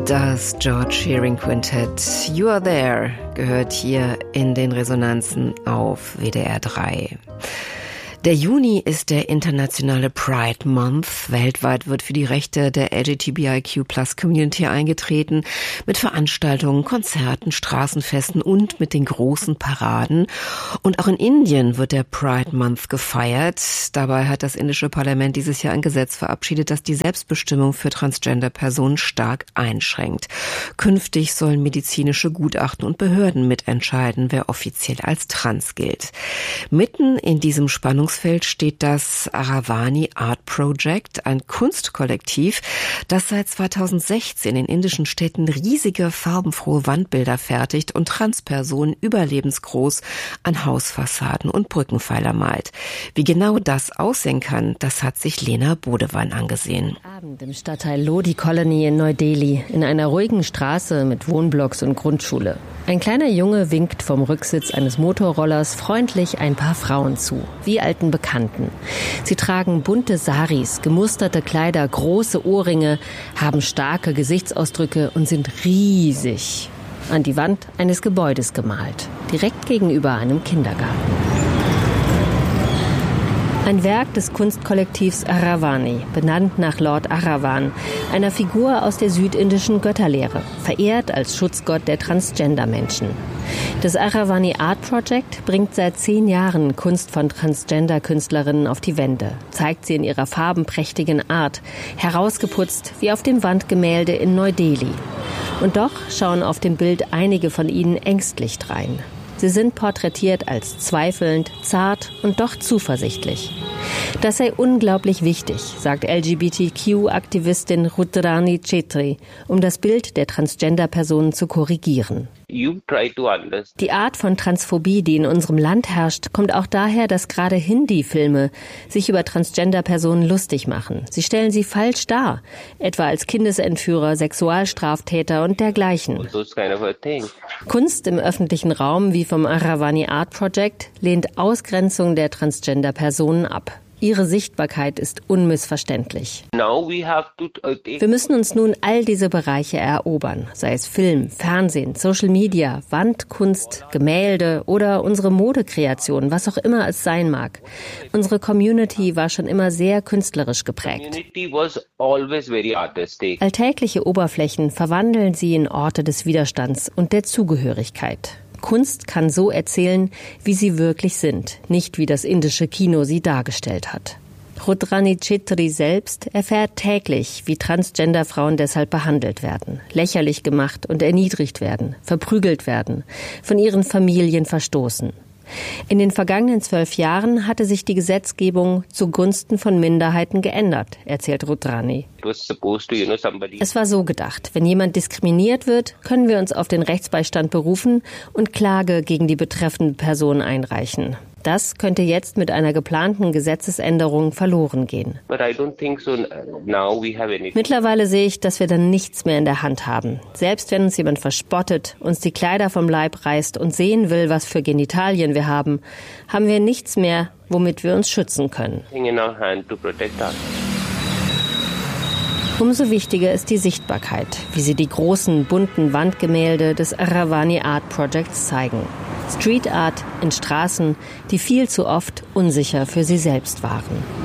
Das George Shearing Quintett You Are There gehört hier in den Resonanzen auf WDR 3. Der Juni ist der internationale Pride Month. Weltweit wird für die Rechte der LGBTIQ+-Community eingetreten, mit Veranstaltungen, Konzerten, Straßenfesten und mit den großen Paraden. Und auch in Indien wird der Pride Month gefeiert. Dabei hat das indische Parlament dieses Jahr ein Gesetz verabschiedet, das die Selbstbestimmung für Transgender-Personen stark einschränkt. Künftig sollen medizinische Gutachten und Behörden mitentscheiden, wer offiziell als trans gilt. Mitten in diesem Spannungsfeld steht das Aravani Art Project, ein Kunstkollektiv, das seit 2016 in indischen Städten riesige, farbenfrohe Wandbilder fertigt und Transpersonen überlebensgroß an Hausfassaden und Brückenpfeiler malt. Wie genau das aussehen kann, das hat sich Lena Bodewan angesehen. Abend im Stadtteil Lodi Colony in Neu-Delhi, in einer ruhigen Straße mit Wohnblocks und Grundschule. Ein kleiner Junge winkt vom Rücksitz eines Motorrollers freundlich ein paar Frauen zu, wie alten Bekannten. Sie tragen bunte Saris, gemusterte Kleider, große Ohrringe, haben starke Gesichtsausdrücke und sind riesig. An die Wand eines Gebäudes gemalt, direkt gegenüber einem Kindergarten. Ein Werk des Kunstkollektivs Aravani, benannt nach Lord Aravan, einer Figur aus der südindischen Götterlehre, verehrt als Schutzgott der Transgender-Menschen. Das Aravani Art Project bringt seit 10 Jahren Kunst von Transgender-Künstlerinnen auf die Wände, zeigt sie in ihrer farbenprächtigen Art, herausgeputzt wie auf dem Wandgemälde in Neu-Delhi. Und doch schauen auf dem Bild einige von ihnen ängstlich drein. Sie sind porträtiert als zweifelnd, zart und doch zuversichtlich. Das sei unglaublich wichtig, sagt LGBTQ-Aktivistin Rudrani Chetri, um das Bild der Transgender-Personen zu korrigieren. Die Art von Transphobie, die in unserem Land herrscht, kommt auch daher, dass gerade Hindi-Filme sich über Transgender-Personen lustig machen. Sie stellen sie falsch dar, etwa als Kindesentführer, Sexualstraftäter und dergleichen. Kunst im öffentlichen Raum, wie vom Aravani Art Project, lehnt Ausgrenzung der Transgender-Personen ab. Ihre Sichtbarkeit ist unmissverständlich. Wir müssen uns nun all diese Bereiche erobern, sei es Film, Fernsehen, Social Media, Wandkunst, Gemälde oder unsere Modekreation, was auch immer es sein mag. Unsere Community war schon immer sehr künstlerisch geprägt. Alltägliche Oberflächen verwandeln sie in Orte des Widerstands und der Zugehörigkeit. Kunst kann so erzählen, wie sie wirklich sind, nicht wie das indische Kino sie dargestellt hat. Rudrani Chetri selbst erfährt täglich, wie Transgender-Frauen deshalb behandelt werden, lächerlich gemacht und erniedrigt werden, verprügelt werden, von ihren Familien verstoßen. In den vergangenen 12 Jahren hatte sich die Gesetzgebung zugunsten von Minderheiten geändert, erzählt Rudrani. Es war so gedacht, wenn jemand diskriminiert wird, können wir uns auf den Rechtsbeistand berufen und Klage gegen die betreffende Person einreichen. Das könnte jetzt mit einer geplanten Gesetzesänderung verloren gehen. Mittlerweile sehe ich, dass wir dann nichts mehr in der Hand haben. Selbst wenn uns jemand verspottet, uns die Kleider vom Leib reißt und sehen will, was für Genitalien wir haben, haben wir nichts mehr, womit wir uns schützen können. Umso wichtiger ist die Sichtbarkeit, wie sie die großen, bunten Wandgemälde des Aravani Art Projects zeigen. Street Art in Straßen, die viel zu oft unsicher für sie selbst waren.